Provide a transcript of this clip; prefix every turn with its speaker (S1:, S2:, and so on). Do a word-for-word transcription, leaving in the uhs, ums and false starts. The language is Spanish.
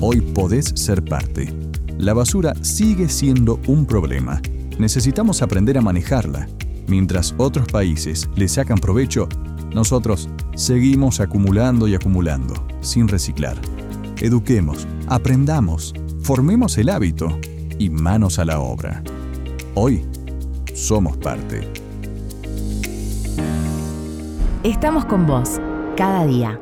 S1: Hoy podés ser parte. La basura sigue siendo un problema. Necesitamos aprender a manejarla. Mientras otros países le sacan provecho, nosotros seguimos acumulando y acumulando, sin reciclar. Eduquemos, aprendamos, formemos el hábito y manos a la obra. Hoy somos parte.
S2: Estamos con vos, cada día.